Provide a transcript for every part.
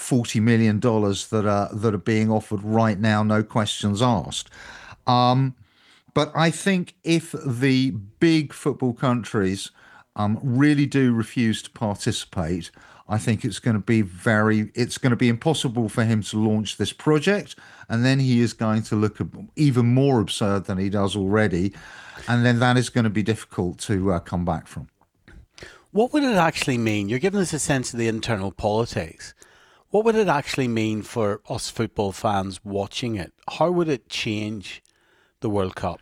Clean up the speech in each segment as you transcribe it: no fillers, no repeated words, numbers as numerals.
$40 million that are being offered right now, no questions asked. Um, but I think if the big football countries really do refuse to participate, I think it's going to be impossible for him to launch this project, and then he is going to look even more absurd than he does already, and then that is going to be difficult to come back from. What would it actually mean? You're giving us a sense of the internal politics. What would it actually mean for us football fans watching it? How would it change the World Cup?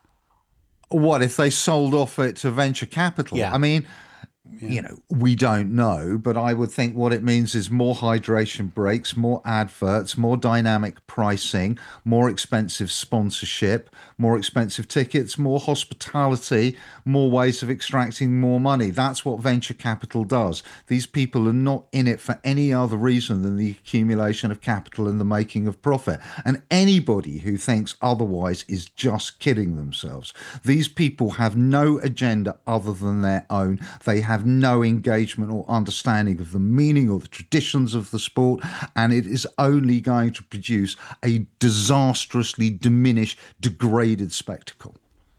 What if they sold off it to venture capital? Yeah, I mean, yeah. we don't know, but I would think what it means is more hydration breaks, more adverts, more dynamic pricing, more expensive sponsorship, more expensive tickets, more hospitality, more ways of extracting more money. That's what venture capital does. These people are not in it for any other reason than the accumulation of capital and the making of profit. And anybody who thinks otherwise is just kidding themselves. These people have no agenda other than their own. They have no engagement or understanding of the meaning or the traditions of the sport, and it is only going to produce a disastrously diminished, degraded spectacle.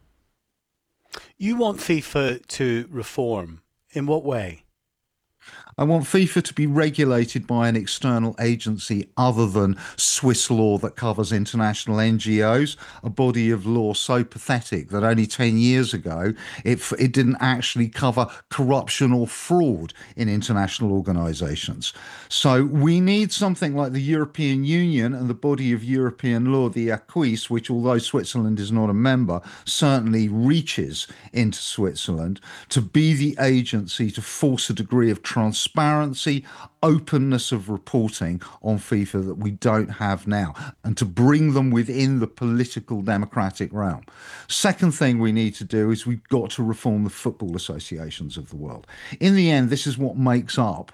You want FIFA to reform. In what way? I want FIFA to be regulated by an external agency other than Swiss law that covers international NGOs, a body of law so pathetic that only 10 years ago it didn't actually cover corruption or fraud in international organizations. So we need something like the European Union and the body of European law, the Acquis, which, although Switzerland is not a member, certainly reaches into Switzerland to be the agency to force a degree of transparency, openness of reporting on FIFA that we don't have now, and to bring them within the political democratic realm. Second thing we need to do is we've got to reform the football associations of the world. In the end, this is what makes up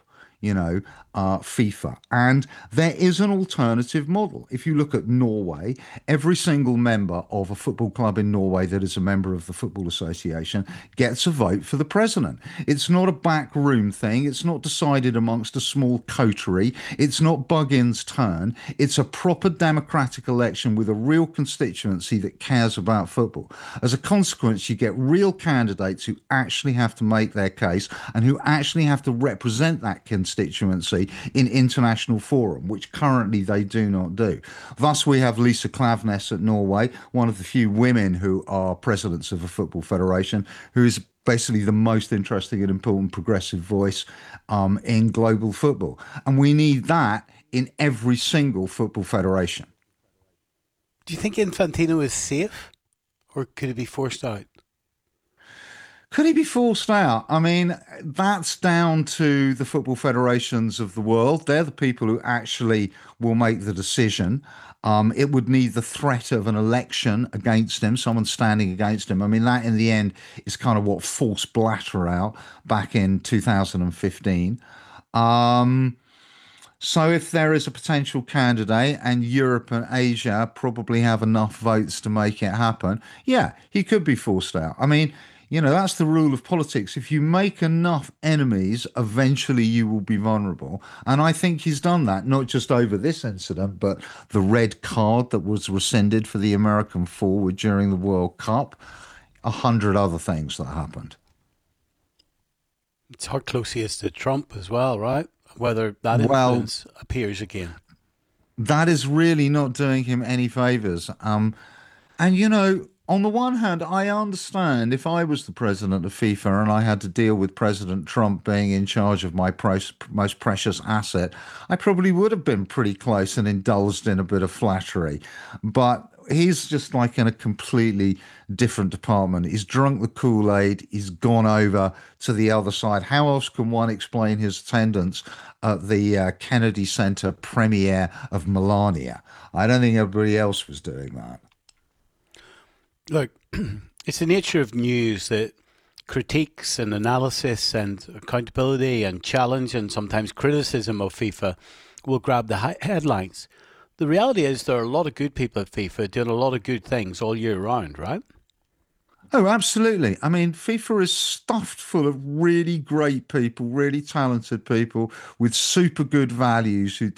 FIFA. And there is an alternative model. If you look at Norway, every single member of a football club in Norway that is a member of the Football Association gets a vote for the president. It's not a backroom thing. It's not decided amongst a small coterie. It's not Buggin's turn. It's a proper democratic election with a real constituency that cares about football. As a consequence, you get real candidates who actually have to make their case and who actually have to represent that constituency in international forum, which currently they do not do. Thus, we have Lisa Klaveness at Norway, one of the few women who are presidents of a football federation, who is basically the most interesting and important progressive voice in global football. And we need that in every single football federation. Do you think Infantino is safe, or could he be forced out? Could he be forced out? I mean, that's down to the football federations of the world. They're the people who actually will make the decision. It would need the threat of an election against him, someone standing against him. I mean, that in the end is kind of what forced Blatter out back in 2015. Um, so if there is a potential candidate and Europe and Asia probably have enough votes to make it happen, yeah, he could be forced out. I mean, that's the rule of politics. If you make enough enemies, eventually you will be vulnerable. And I think he's done that, not just over this incident, but the red card that was rescinded for the American forward during the World Cup, 100 other things that happened. It's how close he is to Trump as well, right? Whether that Well, influence appears again. that is really not doing him any favors. And on the one hand, I understand if I was the president of FIFA and I had to deal with President Trump being in charge of my most precious asset, I probably would have been pretty close and indulged in a bit of flattery. But he's just like in a completely different department. He's drunk the Kool-Aid. He's gone over to the other side. How else can one explain his attendance at the Kennedy Center premiere of Melania? I don't think everybody else was doing that. Look, it's the nature of news that critiques and analysis and accountability and challenge and sometimes criticism of FIFA will grab the headlines. The reality is there are a lot of good people at FIFA doing a lot of good things all year round, right? Oh, absolutely. I mean, FIFA is stuffed full of really great people, really talented people with super good values who